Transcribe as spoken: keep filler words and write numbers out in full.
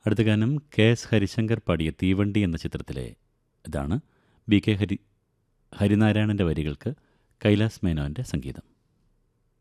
അടുത്ത ഗാനം K S Harishankar പാടിയ തീവണ്ടി എന്ന ചിത്രത്തിലെ ഇതാണ്. ബി കെ ഹരി ഹരിനാരായണൻ്റെ വരികൾക്ക് കൈലാസ് മേനോൻ്റെ സംഗീതം.